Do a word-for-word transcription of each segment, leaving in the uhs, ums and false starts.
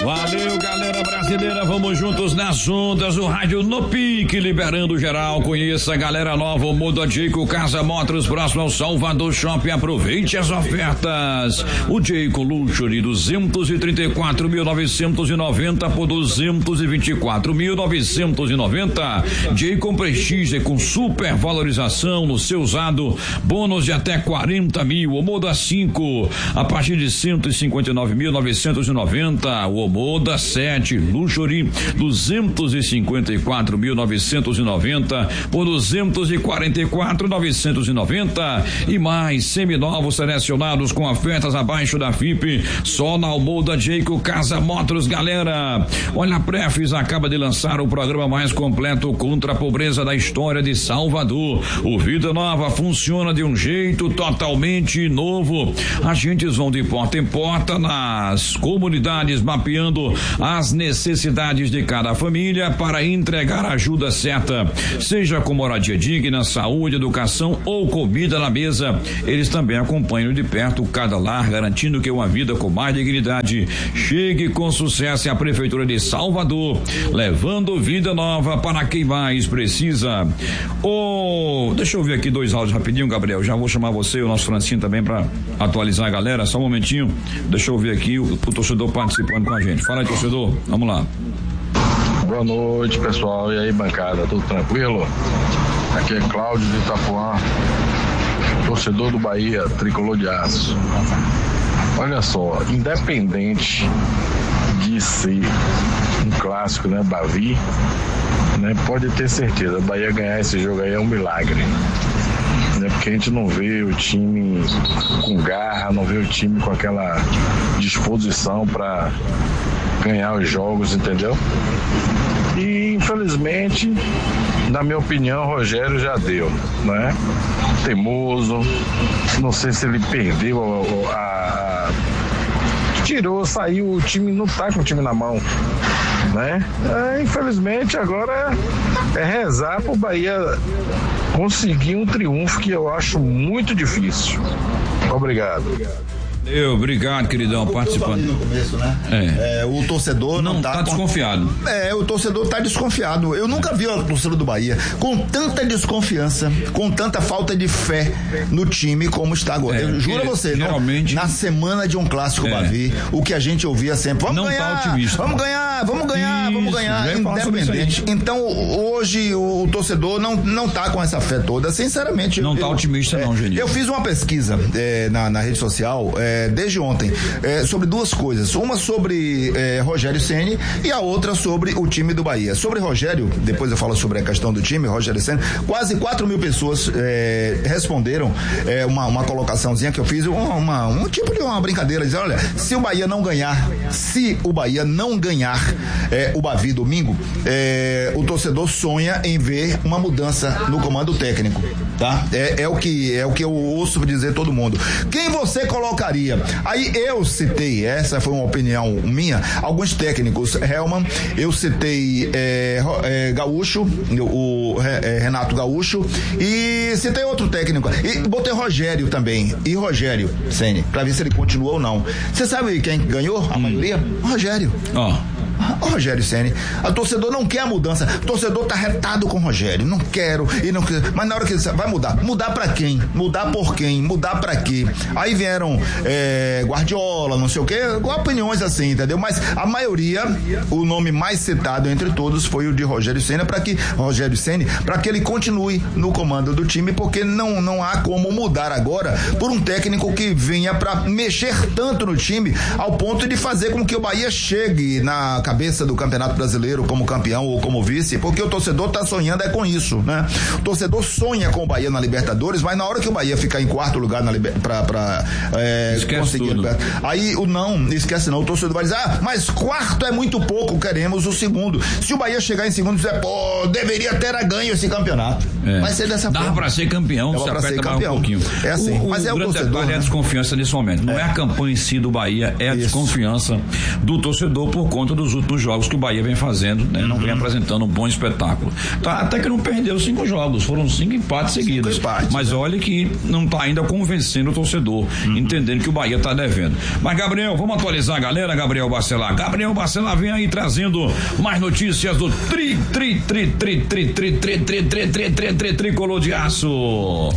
Valeu, galera brasileira, vamos juntos nas ondas, o rádio no pique, liberando geral. Conheça a galera nova, o Moda Jayco Casa Motors, próximo ao Salvador Shopping. Aproveite as ofertas. O Jayco Luxury duzentos e trinta e quatro mil novecentos e noventa por duzentos e vinte e quatro mil novecentos e noventa. Jayco Prestige com super valorização no seu usado, bônus de até quarenta mil. O Moda cinco a partir de cento e cinquenta e nove mil novecentos e noventa. O Moda sete Luxury duzentos e cinquenta e quatro mil novecentos e noventa por duzentos e quarenta e quatro mil novecentos e noventa. E mais seminovos selecionados com ofertas abaixo da F I P só na Moda Jayco Casa Motors, galera. Olha, a Prefis acaba de lançar o programa mais completo contra a pobreza da história de Salvador. O Vida Nova funciona de um jeito totalmente novo. Agentes vão de porta em porta nas comunidades, mapeando as necessidades de cada família para entregar a ajuda certa, seja com moradia digna, saúde, educação ou comida na mesa. Eles também acompanham de perto cada lar, garantindo que uma vida com mais dignidade chegue com sucesso à Prefeitura de Salvador, levando vida nova para quem mais precisa. Oh, deixa eu ver aqui dois áudios rapidinho, Gabriel. Já vou chamar você e o nosso Francinho também para atualizar a galera. Só um momentinho. Deixa eu ver aqui o, o torcedor participando com a gente. Fala aí, torcedor. Vamos lá. Boa noite, pessoal. E aí, bancada, tudo tranquilo? Aqui é Cláudio de Itapuã, torcedor do Bahia, tricolor de aço. Olha só, independente de ser um clássico, né, Bavi, né, pode ter certeza, o Bahia ganhar esse jogo aí é um milagre. Né, porque a gente não vê o time com garra, não vê o time com aquela disposição para ganhar os jogos, entendeu? E infelizmente, na minha opinião, o Rogério já deu, né? Teimoso, não sei se ele perdeu a, a, a tirou, saiu, o time não tá com o time na mão, né? É, infelizmente agora é rezar pro Bahia conseguir um triunfo que eu acho muito difícil. Obrigado. Eu, obrigado, queridão, participando. No começo, né? É. É, o torcedor não, não tá, tá desconfiado. Com... É, o torcedor tá desconfiado. Eu nunca vi o torcedor do Bahia com tanta desconfiança, com tanta falta de fé no time como está agora. É, eu juro a você, geralmente... não, na semana de um clássico é. Bavi, o que a gente ouvia sempre, vamos não ganhar, tá otimista. vamos ganhar, vamos ganhar, isso, vamos ganhar, independente. Então, hoje o, o torcedor não, não tá com essa fé toda, sinceramente. Não eu, tá otimista é, não, Genil. Eu fiz uma pesquisa é, na, na rede social, é, desde ontem, é, sobre duas coisas, uma sobre é, Rogério Ceni e a outra sobre o time do Bahia. Sobre Rogério, depois eu falo sobre a questão do time, Rogério Ceni, quase quatro mil pessoas é, responderam é, uma, uma colocaçãozinha que eu fiz, uma, uma, um tipo de uma brincadeira, dizendo, olha, se o Bahia não ganhar, se o Bahia não ganhar é, o Bavi domingo, é, o torcedor sonha em ver uma mudança no comando técnico, tá? É, é o que é o que eu ouço dizer todo mundo. Quem você colocaria? Aí eu citei, essa foi uma opinião minha, alguns técnicos, Helman, eu citei é, é, Gaúcho, o é, Renato Gaúcho, e citei outro técnico, e botei Rogério também, e Rogério Ceni, pra ver se ele continua ou não. Você sabe quem ganhou? A hum. maioria? Rogério. Ó. Oh. O Rogério Ceni, a torcedor não quer a mudança, o torcedor tá retado com o Rogério, não quero, e não quero, mas na hora que ele vai mudar, mudar pra quem? Mudar por quem? Mudar pra quê? Aí vieram é, Guardiola, não sei o quê, opiniões assim, entendeu? Mas a maioria, o nome mais citado entre todos foi o de Rogério Ceni, para que Rogério Ceni, para que ele continue no comando do time, porque não, não há como mudar agora por um técnico que venha pra mexer tanto no time ao ponto de fazer com que o Bahia chegue na cabeça do Campeonato Brasileiro como campeão ou como vice, porque o torcedor tá sonhando é com isso, né? O torcedor sonha com o Bahia na Libertadores, mas na hora que o Bahia ficar em quarto lugar na liber... pra, pra é, conseguir tudo. Aí o não, esquece não, o torcedor vai dizer, ah, mas quarto é muito pouco, queremos o segundo. Se o Bahia chegar em segundo, dizer, pô, deveria ter ganho esse campeonato. É. Vai ser dessa Dá forma. pra ser campeão, Dá se pra ser campeão. Um pouquinho. É assim, o, mas o é o torcedor, né? É a desconfiança nesse momento, não é, é a campanha em si do Bahia, é a Isso. desconfiança do torcedor por conta dos últimos nos jogos que o Bahia vem fazendo, né? Não uhum. vem apresentando um bom espetáculo. Tá, até que não perdeu cinco jogos, foram cinco empates seguidos. Cinco empates, mas né? olha que não está ainda convencendo o torcedor, uhum. entendendo que o Bahia está devendo. Mas, Gabriel, vamos atualizar a galera, Gabriel Bacelar. Gabriel Bacelar vem aí trazendo mais notícias do tri, tri, tri, tri, tri, tri, tri, tri, tri, tri, tri, tri, tri, tricolor de aço.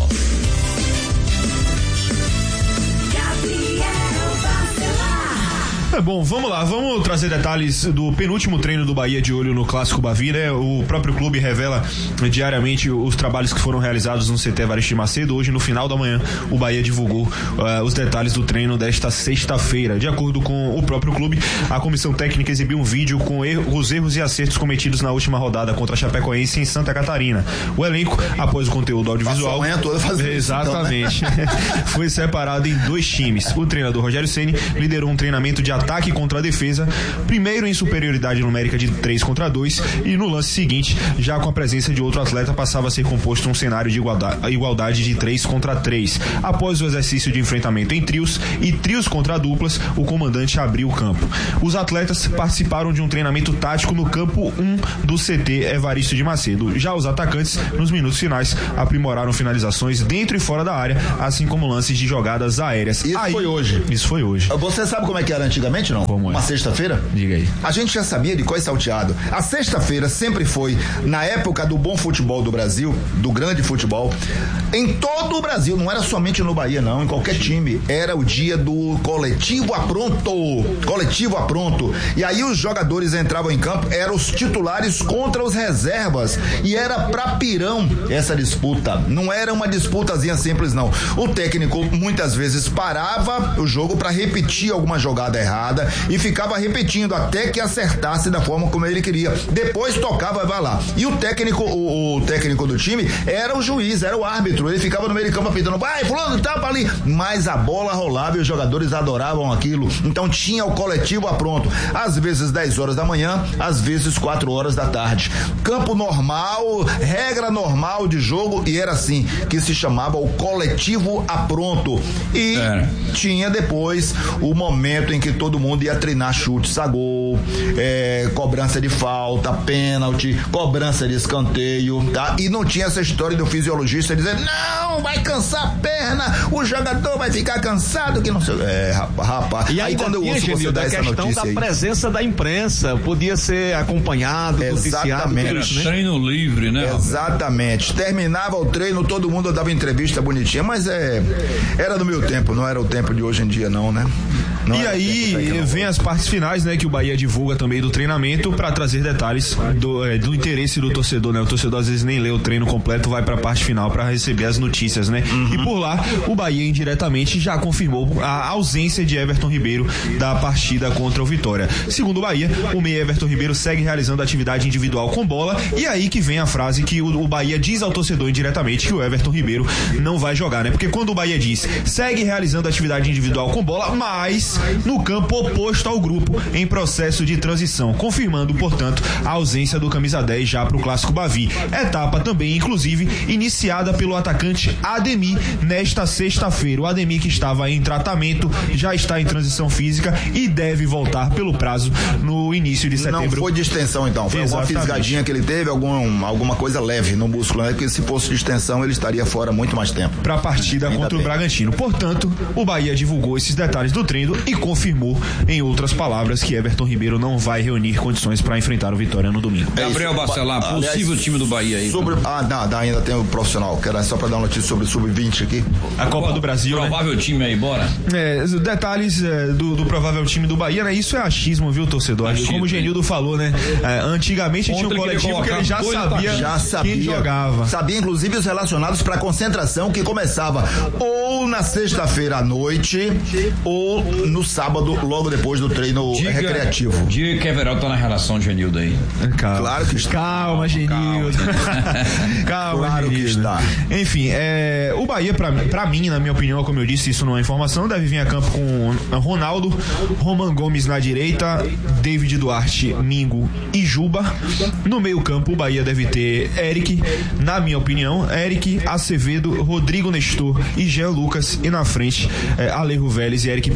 É bom, vamos lá, vamos trazer detalhes do penúltimo treino do Bahia de olho no Clássico Bavi, né? O próprio clube revela diariamente os trabalhos que foram realizados no C T Evaristo Macedo. Hoje, no final da manhã, o Bahia divulgou uh, os detalhes do treino desta sexta-feira. De acordo com o próprio clube, a comissão técnica exibiu um vídeo com erro, os erros e acertos cometidos na última rodada contra a Chapecoense em Santa Catarina. O elenco, após o conteúdo audiovisual, passou a manhã toda fazendo exatamente, isso, então, né? foi separado em dois times. O treinador Rogério Ceni liderou um treinamento de ataque contra a defesa, primeiro em superioridade numérica de três contra dois, e no lance seguinte, já com a presença de outro atleta, passava a ser composto um cenário de igualdade, igualdade de três contra três. Após o exercício de enfrentamento em trios e trios contra duplas, o comandante abriu o campo. Os atletas participaram de um treinamento tático no campo um do C T Evaristo de Macedo. Já os atacantes, nos minutos finais, aprimoraram finalizações dentro e fora da área, assim como lances de jogadas aéreas. Isso Aí, foi hoje. Isso foi hoje. Você sabe como é que era antigamente, não? Como é? Uma sexta-feira? Diga aí. A gente já sabia de coisa salteado. A sexta-feira sempre foi, na época do bom futebol do Brasil, do grande futebol, em todo o Brasil, não era somente no Bahia, não, em qualquer time, era o dia do coletivo apronto. Coletivo apronto. E aí os jogadores entravam em campo, eram os titulares contra os reservas. E era pra pirão essa disputa. Não era uma disputazinha simples, não. O técnico muitas vezes parava o jogo pra repetir alguma jogada errada e ficava repetindo até que acertasse da forma como ele queria. Depois tocava, vai lá. E o técnico, o, o técnico do time era o juiz, era o árbitro. Ele ficava no meio de campo apitando, vai, fulano, tapa ali. Mas a bola rolava e os jogadores adoravam aquilo. Então tinha o coletivo apronto. Às vezes dez horas da manhã, às vezes quatro horas da tarde. Campo normal, regra normal de jogo, e era assim que se chamava o coletivo apronto. E é. tinha depois o momento em que todo mundo ia treinar chutes a gol, é, cobrança de falta, pênalti, cobrança de escanteio, tá? E não tinha essa história do fisiologista dizendo, não, vai cansar a perna, o jogador vai ficar cansado, que não sei. É, rapaz, rapaz. E aí, aí quando eu ouço você dar essa notícia da aí, presença da imprensa, podia ser acompanhado, exatamente, noticiado. Era treino livre, né? Exatamente. Terminava o treino, todo mundo dava entrevista bonitinha, mas é, era do meu tempo, não era o tempo de hoje em dia, não, né? Não e aí vem as partes finais, né, que o Bahia divulga também do treinamento para trazer detalhes do, é, do interesse do torcedor, né? O torcedor às vezes nem lê o treino completo, vai para a parte final para receber as notícias, né? Uhum. E por lá, o Bahia indiretamente já confirmou a ausência de Everton Ribeiro da partida contra o Vitória. Segundo o Bahia, o meia Everton Ribeiro segue realizando atividade individual com bola, e aí que vem a frase que o, o Bahia diz ao torcedor indiretamente que o Everton Ribeiro não vai jogar, né? Porque quando o Bahia diz segue realizando atividade individual com bola, mas no campo oposto ao grupo, em processo de transição, confirmando, portanto, a ausência do camisa dez já para o Clássico Bavi. Etapa também, inclusive, iniciada pelo atacante Ademir nesta sexta-feira. O Ademir, que estava em tratamento, já está em transição física e deve voltar pelo prazo no início de setembro. Não foi de extensão, então, foi exatamente. Alguma fisgadinha que ele teve, algum, alguma coisa leve no músculo, né? Porque se fosse de extensão, ele estaria fora muito mais tempo. Para a partida Ainda contra bem. o Bragantino. Portanto, o Bahia divulgou esses detalhes do treino e confirmou, em outras palavras, que Everton Ribeiro não vai reunir condições para enfrentar o Vitória no domingo. É Gabriel Bacelar, possível time do Bahia aí. Sobre, ah, não, não, ainda tem o profissional, que era só para dar uma notícia sobre o sub vinte aqui. A Copa Bom, do Brasil, provável né? time aí, bora. É, detalhes é, do, do provável time do Bahia, né? Isso é achismo, viu, torcedor? Achismo, Como o Genildo falou, né? É, antigamente tinha um coletivo que ele já sabia, já sabia quem jogava. Sabia, inclusive, os relacionados para concentração que começava ou na sexta-feira à noite ou no sábado, logo depois do treino diga, recreativo. Diga que Everaldo tá na relação de Genildo aí. Calma. Claro que está. Calma, Genildo. Calma, Calma claro Genildo. que está. Enfim, é, o Bahia, pra, pra mim, na minha opinião, como eu disse, isso não é informação, deve vir a campo com Ronaldo, Roman Gomes na direita, David Duarte, Mingo e Juba. No meio campo, o Bahia deve ter Eric, na minha opinião, Eric, Acevedo, Rodrigo Nestor e Jean Lucas. E na frente, é, Alejo Vélez e Eric Puga. Eu acho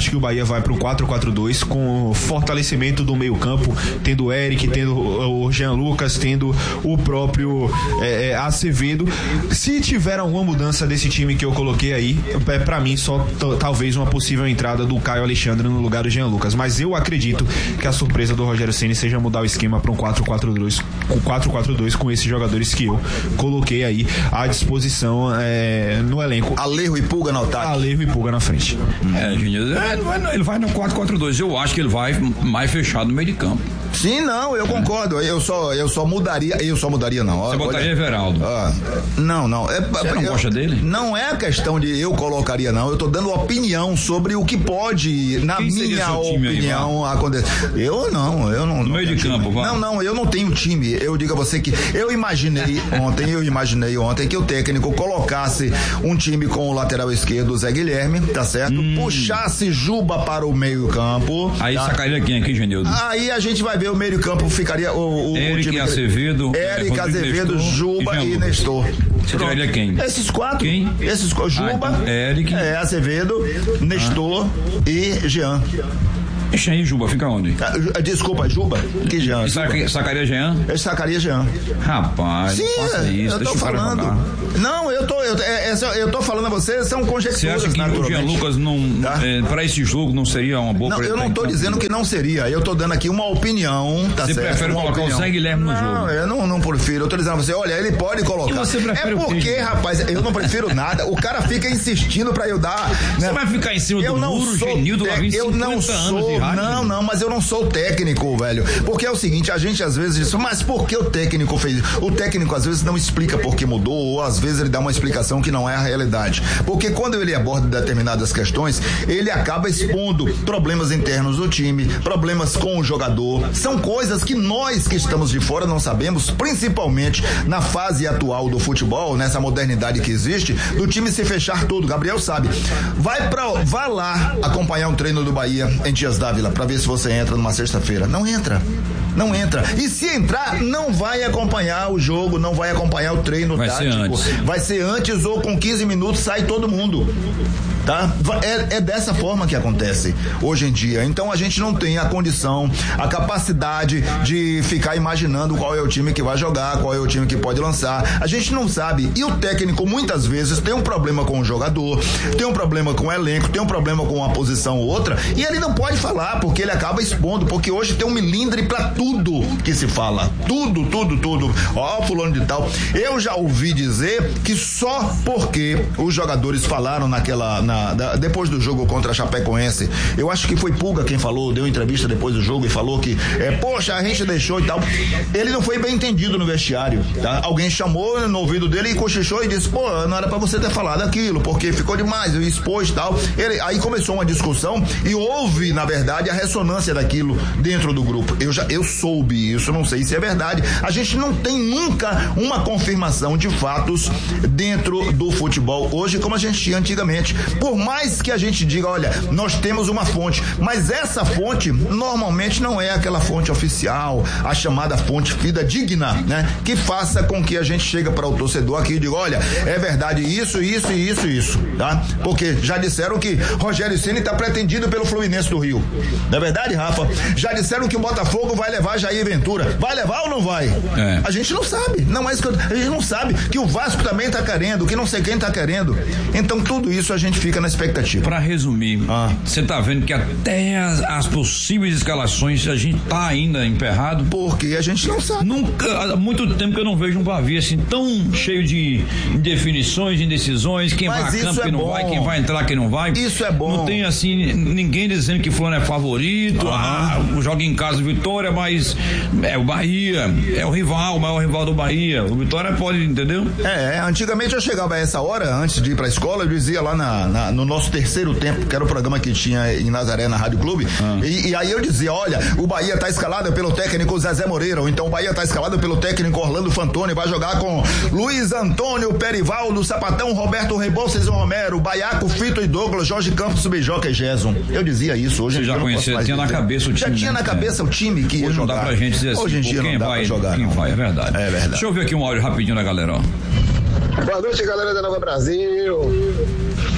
acho que o Bahia vai pro quatro quatro dois com fortalecimento do meio campo, tendo o Eric, tendo o Jean Lucas, tendo o próprio é, é, Acevedo. Se tiver alguma mudança desse time que eu coloquei aí, é, pra mim só t- talvez uma possível entrada do Caio Alexandre no lugar do Jean Lucas, mas eu acredito que a surpresa do Rogério Ceni seja mudar o esquema para um quatro quatro dois com quatro quatro dois com esses jogadores que eu coloquei aí à disposição é, no elenco. Alejo e Pulga no ataque. Alejo e Pulga na frente. É, Júnior, ele vai, ele vai no quatro quatro dois. Eu acho que ele vai mais fechado no meio de campo. Sim, não, eu concordo. Eu só, eu só mudaria, eu só mudaria não. Você olha, botaria Everaldo? Ah, não, não. É, Você não eu, gosta dele? Não é a questão de eu colocaria não. Eu tô dando opinião sobre o que pode, na Quem minha opinião, acontecer. Eu não, eu não. No não meio de campo, vai. Não, não, eu não tenho time. Eu digo a você que eu imaginei ontem, eu imaginei ontem que o técnico colocasse um time com o lateral esquerdo, Zé Guilherme, tá certo? Hum. Puxasse Juba para o meio campo. Aí tá? sacaria quem aqui, Genildo? Aí a gente vai ver o meio campo ficaria o, o Eric o time Acevedo, Eric é, Azevedo, Nestor, Juba e, e Nestor. Você tiraria quem? Esses quatro. Quem? Esses Juba, ah, então, Eric, é, Azevedo, Nestor ah. e Jean. Deixa aí, Juba, fica onde? Ah, desculpa, Juba? Que Jean? Saca, sacaria Jean? Eu sacaria Jean. Rapaz, sim, não faça isso, eu deixa tô o cara falando. jogar. Não, eu tô, eu, é, é, eu tô falando a você, são conjecturas. Você acha que o Jean Lucas não, tá? é, para esse jogo não seria uma boa? Não, eu não tô dizendo que não seria, eu tô dando aqui uma opinião, tá você certo? Você prefere uma colocar opinião. o Zé Guilherme no não, jogo? Não, eu não, não prefiro, eu tô dizendo a você, olha, ele pode colocar. E você prefere é porque, o rapaz, eu não prefiro nada, o cara fica insistindo pra eu dar. Né? Você vai ficar em cima eu do não muro, sou Genildo, lá te... eu não sou, não, não, mas eu não sou técnico, velho, porque é o seguinte, a gente às vezes diz, mas por que o técnico fez? O técnico às vezes não explica por que mudou, ou às vezes ele dá uma explicação que não é a realidade, porque quando ele aborda determinadas questões, ele acaba expondo problemas internos do time, problemas com o jogador, são coisas que nós que estamos de fora não sabemos, principalmente na fase atual do futebol, nessa modernidade que existe, do time se fechar tudo. Gabriel sabe, vai pra, vai lá acompanhar um treino do Bahia em Dias Dávila, pra ver se você entra numa sexta-feira. Não entra. Não entra. E se entrar, não vai acompanhar o jogo, não vai acompanhar o treino vai tático. Ser antes. Vai ser antes ou com quinze minutos sai todo mundo. Tá? É, é dessa forma que acontece hoje em dia. Então a gente não tem a condição, a capacidade de ficar imaginando qual é o time que vai jogar, qual é o time que pode lançar. A gente não sabe. E o técnico muitas vezes tem um problema com o jogador, tem um problema com o elenco, tem um problema com uma posição ou outra, e ele não pode falar, porque ele acaba expondo, porque hoje tem um milindre pra tudo que se fala. Tudo, tudo, tudo. Ó, fulano de tal. Eu já ouvi dizer que só porque os jogadores falaram naquela na Na, da, depois do jogo contra a Chapecoense, eu acho que foi Pulga quem falou, deu entrevista depois do jogo e falou que, é, poxa, a gente deixou e tal. Ele não foi bem entendido no vestiário, tá? Alguém chamou no ouvido dele e cochichou e disse, pô, não era pra você ter falado aquilo, porque ficou demais, eu expôs e tal. Ele, aí começou uma discussão e houve, na verdade, a ressonância daquilo dentro do grupo. Eu já, eu soube isso, não sei se é verdade. A gente não tem nunca uma confirmação de fatos dentro do futebol hoje, como a gente tinha antigamente. Por mais que a gente diga, olha, nós temos uma fonte, mas essa fonte normalmente não é aquela fonte oficial, a chamada fonte fidedigna, né? Que faça com que a gente chegue para o torcedor aqui e diga, olha, é verdade isso, isso, isso, isso, tá? Porque já disseram que Rogério Ceni está pretendido pelo Fluminense do Rio. Não é verdade, Rafa? Já disseram que o Botafogo vai levar Jair Ventura. Vai levar ou não vai? É. A gente não sabe. Não é isso que eu, a gente não sabe que o Vasco também está querendo, que não sei quem está querendo. Então tudo isso a gente fica na expectativa. Para resumir, você ah. tá vendo que até as, as possíveis escalações a gente tá ainda emperrado? Porque a gente não sabe. Nunca, há muito tempo que eu não vejo um Bavi assim tão cheio de indefinições, indecisões, quem Mas vai a campo, é quem não bom. vai, quem vai entrar, quem não vai. Isso é bom. Não tem assim, ninguém dizendo que fulano é favorito, ah, joga em casa o Vitória, mas é o Bahia, é o rival, o maior rival do Bahia. O Vitória pode, entendeu? É, antigamente eu chegava a essa hora, antes de ir pra escola, eu dizia lá na, na no nosso terceiro tempo, que era o programa que tinha em Nazaré na Rádio Clube, ah. e, e aí eu dizia, olha, o Bahia tá escalado pelo técnico Zezé Moreira, ou então o Bahia tá escalado pelo técnico Orlando Fantoni, vai jogar com Luiz Antônio Perivaldo, Sapatão, Roberto Rebouças e Romero, Baiaco, Fito e Douglas, Jorge Campos, Beijoca e Gerson. Eu dizia isso, hoje Você já conhecia, tinha na cabeça o time. Já tinha na cabeça o time que ia hoje jogar. Não dá pra gente dizer assim, hoje em dia quem não dá vai, pra jogar. Quem não. vai, é verdade. É verdade. Deixa eu ver aqui um áudio rapidinho da galera, ó. Boa noite, galera da Nova Brasil.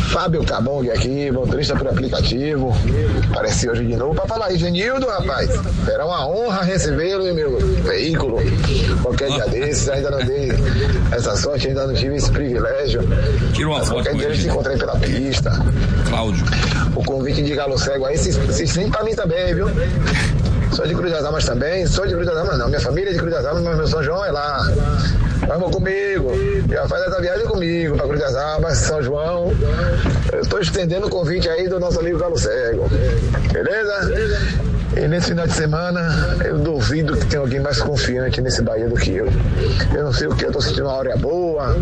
Fábio Cabong aqui, motorista por aplicativo. Apareci hoje de novo para falar aí, Genildo, rapaz. Será uma honra recebê-lo em meu veículo. Qualquer dia desses, ainda não dei essa sorte, ainda não tive esse privilégio. Tirou uma Mas foto qualquer com dia eu ele. te encontrei pela pista. Cláudio. O convite de Galo Cego aí se, se estende pra mim também, viu? Sou de Cruz das Almas também, sou de Cruz das Almas não, minha família é de Cruz das Almas, mas meu São João é lá. Vamos comigo, já faz essa viagem comigo pra Cruz das Almas, São João. Eu estou estendendo o convite aí do nosso amigo Galo Cego, beleza? E nesse final de semana, eu duvido que tenha alguém mais confiante nesse Bahia do que eu. Eu não sei o que, eu tô sentindo uma hora boa,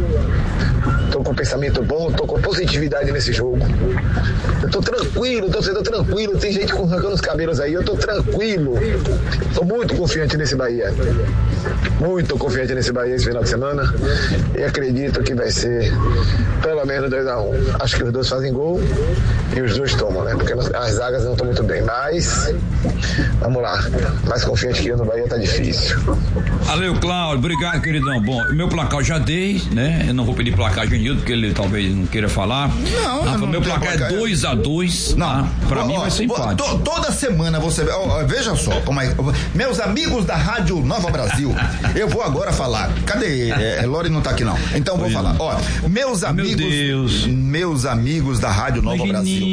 tô com pensamento bom, tô com positividade nesse jogo. Eu tô tranquilo, torcedor tranquilo, tem gente com arrancando os cabelos aí, eu tô tranquilo. Tô muito confiante nesse Bahia. Muito confiante nesse Bahia esse final de semana. E acredito que vai ser pelo menos dois a um. Acho que os dois fazem gol e os dois tomam, né? Porque as zagas não estão muito bem. Mas, vamos lá. Mais confiante que eu no Bahia tá difícil. Valeu, Cláudio. Obrigado, queridão. Bom, meu placar eu já dei, né? Eu não vou pedir placar de Genildo, porque ele talvez não queira falar. Não, ah, não meu não placar é dois a dois. Não, tá? Pra ó, mim vai ser empate. To, toda semana você. Ó, veja só como é. Meus amigos da Rádio Nova Brasil, eu vou agora falar. Cadê? É, Lore não tá aqui, não. Então vou falar. Ó, meus amigos. Meu Deus. Meus amigos da Rádio Nova Brasil.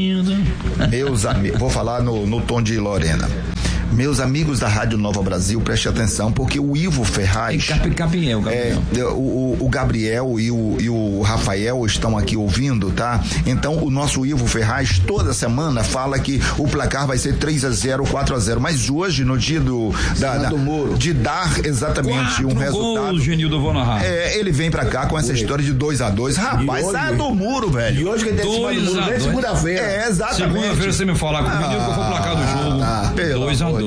Meus amigos. Vou falar no, no tom de Lorena. Meus amigos da Rádio Nova Brasil, preste atenção, porque o Ivo Ferraz. Gabriel, Gabriel. É, o, o Gabriel e o, e o Rafael estão aqui ouvindo, tá? Então, o nosso Ivo Ferraz, toda semana, fala que o placar vai ser três a zero, quatro a zero. Mas hoje, no dia do. Da, da, de dar exatamente Quatro um resultado. Gols, Genildo, eu vou narrar. É, ele vem pra cá com essa história de dois a dois. Rapaz, sai do muro, velho. E hoje que tem cima do muro, desde segunda-feira. É, exatamente. Segunda-feira você me falar comigo, ah, que eu for placar do jogo. Ah, dois a dois.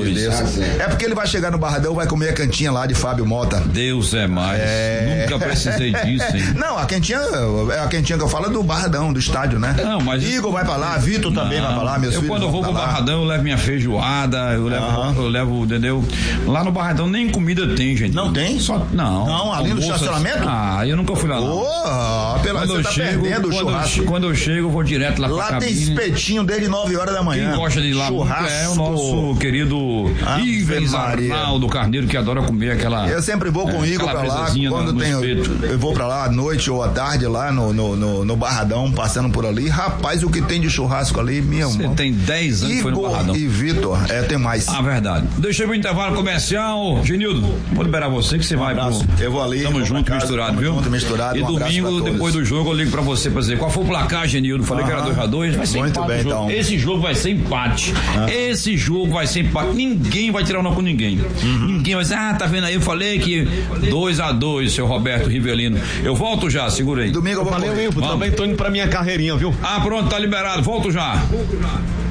É porque ele vai chegar no Barradão, vai comer a cantinha lá de Fábio Mota. Deus é mais. É... Nunca precisei disso, hein? Não, a quentinha, a quentinha que eu falo é do Barradão, do estádio, né? Não, mas... Igor vai pra lá, Vitor não, também vai pra lá, meus eu filhos. Quando eu vou pro lá. Barradão, eu levo minha feijoada, eu levo, uhum. eu levo, entendeu? Lá no Barradão nem comida tem, gente. Não tem? Só, não. Não, ali no estacionamento? Ah, eu nunca fui lá, não. Oh, pela quando você eu tá chego, perdendo o quando churrasco. Eu, quando eu chego, eu vou direto lá pra Lá cabine. tem espetinho desde nove horas da manhã. Quem gosta de ir lá churrasco. É o nosso querido Ivens Arnaldo Carneiro, que adora comer aquela. Eu sempre vou com o Igor pra lá, quando no, tenho, no eu vou pra lá à noite ou à tarde lá no, no, no, no Barradão, passando por ali. Rapaz, o que tem de churrasco ali, meu irmão. Você tem dez anos que foi no Barradão. E Vitor, é, tem mais. Ah, verdade. Deixa eu ir pro intervalo comercial. Genildo, vou liberar você que você um vai abraço. pro. Eu vou ali. Tamo junto, casa, misturado, tamo viu? Junto, misturado. E um domingo, depois do jogo, eu ligo pra você pra dizer qual foi o placar, Genildo. Falei uh-huh. que era dois a dois. Vai ser muito empate. Bem, jogo. então. Esse jogo vai ser empate. Uh-huh. Esse jogo vai ser empate. Ninguém vai tirar o nó com ninguém. Uhum. Ninguém vai dizer, ah, tá vendo aí? Eu falei que dois a dois, seu Roberto Rivelino. Eu volto já, segura aí. Domingo eu vou Valeu, Ivo. Também tô indo pra minha carreirinha, viu? Ah, pronto, tá liberado. Volto já. Volto já.